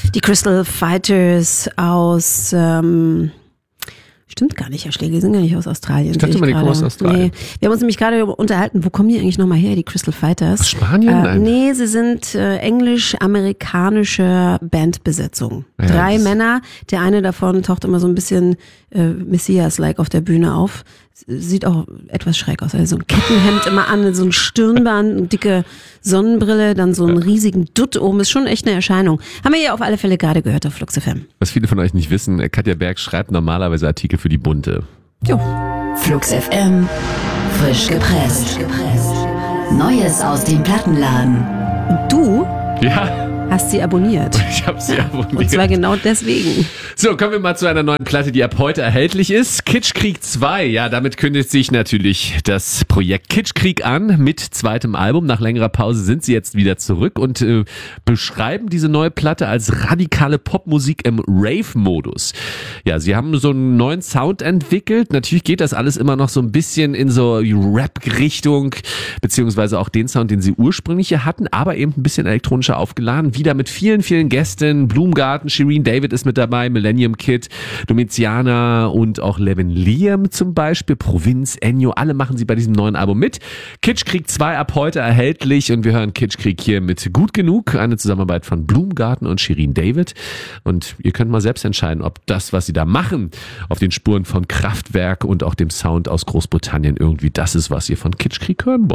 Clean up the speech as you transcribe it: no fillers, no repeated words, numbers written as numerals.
Die Crystal Fighters aus, stimmt gar nicht, Herr Schlegel, die sind gar nicht aus Australien. Ich dachte mal, die kommen aus Australien. Nee, wir haben uns nämlich gerade unterhalten, wo kommen die eigentlich nochmal her, die Crystal Fighters? Aus Spanien? Nein. Nee, sie sind englisch-amerikanische Bandbesetzung. Ja, 3 Männer, der eine davon taucht immer so ein bisschen Messias-like auf der Bühne auf. Sieht auch etwas schräg aus. Also so ein Kettenhemd immer an, so ein Stirnband, eine dicke Sonnenbrille, dann so einen riesigen Dutt oben. Ist schon echt eine Erscheinung. Haben wir ja auf alle Fälle gerade gehört auf Flux FM. Was viele von euch nicht wissen, Katja Berg schreibt normalerweise Artikel für die Bunte. Jo. Flux FM, frisch gepresst. Neues aus dem Plattenladen. Und du Ja, hast sie abonniert. ich habe sie abonniert. Und zwar genau deswegen. So, kommen wir mal zu einer neuen Platte, die ab heute erhältlich ist. Kitschkrieg 2. Ja, damit kündigt sich natürlich das Projekt Kitschkrieg an mit zweitem Album. Nach längerer Pause sind sie jetzt wieder zurück und beschreiben diese neue Platte als radikale Popmusik im Rave-Modus. Ja, sie haben so einen neuen Sound entwickelt. Natürlich geht das alles immer noch so ein bisschen in so Rap-Richtung, beziehungsweise auch den Sound, den sie ursprünglich hier hatten, aber eben ein bisschen elektronischer aufgeladen. Wieder mit vielen, vielen Gästen. Blumengarten, Shireen David ist mit dabei, Millennium Kid, Domitiana und auch Levin Liam zum Beispiel, Provinz, Ennio, alle machen sie bei diesem neuen Album mit. Kitschkrieg 2 ab heute erhältlich und wir hören Kitschkrieg hier mit Gut Genug, eine Zusammenarbeit von Blumengarten und Shireen David und ihr könnt mal selbst entscheiden, ob das, was sie da machen, auf den Spuren von Kraftwerk und auch dem Sound aus Großbritannien irgendwie das ist, was ihr von Kitschkrieg hören wollt.